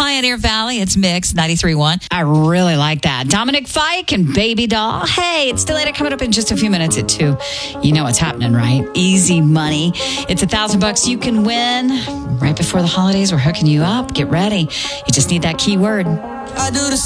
Pioneer Valley. It's Mix 93.1. I really like that. Dominic Fike and Baby Doll. Hey, it's Delata coming up in just a few minutes at 2. You know what's happening, right? Easy money. It's $1,000 you can win. Right before the holidays, we're hooking you up. Get ready. You just need that keyword. I do the